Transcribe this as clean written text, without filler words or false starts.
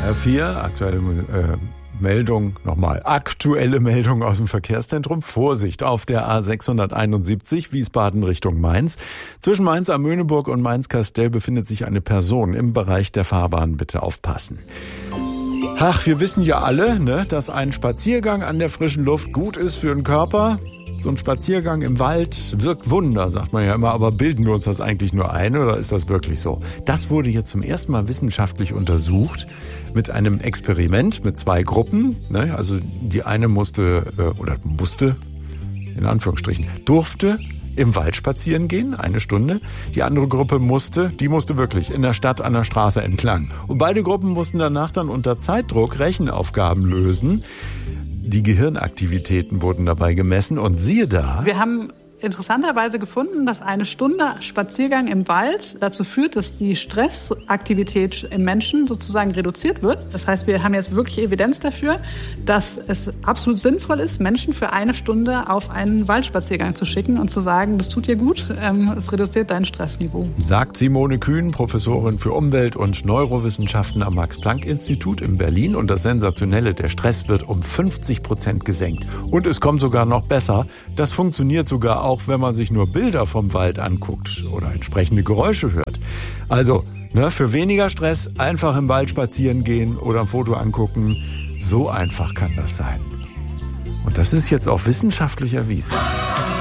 R4, aktuelle Meldung aus dem Verkehrszentrum. Vorsicht auf der A671 Wiesbaden Richtung Mainz. Zwischen Mainz am Möhneburg und Mainz-Kastel befindet sich eine Person im Bereich der Fahrbahn. Bitte aufpassen. Ach, wir wissen ja alle, ne, dass ein Spaziergang an der frischen Luft gut ist für den Körper. So ein Spaziergang im Wald wirkt Wunder, sagt man ja immer, aber bilden wir uns das eigentlich nur ein oder ist das wirklich so? Das wurde jetzt zum ersten Mal wissenschaftlich untersucht mit einem Experiment mit 2 Gruppen. Ne? Also die eine musste, in Anführungsstrichen, durfte im Wald spazieren gehen, 1 Stunde. Die andere Gruppe musste wirklich in der Stadt an der Straße entlang. Und beide Gruppen mussten danach dann unter Zeitdruck Rechenaufgaben lösen. Die Gehirnaktivitäten wurden dabei gemessen und siehe da. Wir haben interessanterweise gefunden, dass 1 Stunde Spaziergang im Wald dazu führt, dass die Stressaktivität im Menschen sozusagen reduziert wird. Das heißt, wir haben jetzt wirklich Evidenz dafür, dass es absolut sinnvoll ist, Menschen für 1 Stunde auf einen Waldspaziergang zu schicken und zu sagen, das tut dir gut, es reduziert dein Stressniveau. Sagt Simone Kühn, Professorin für Umwelt- und Neurowissenschaften am Max-Planck-Institut in Berlin. Und das Sensationelle, der Stress wird um 50% gesenkt. Und es kommt sogar noch besser. Das funktioniert sogar auch, wenn man sich nur Bilder vom Wald anguckt oder entsprechende Geräusche hört. Also, für weniger Stress einfach im Wald spazieren gehen oder ein Foto angucken. So einfach kann das sein. Und das ist jetzt auch wissenschaftlich erwiesen.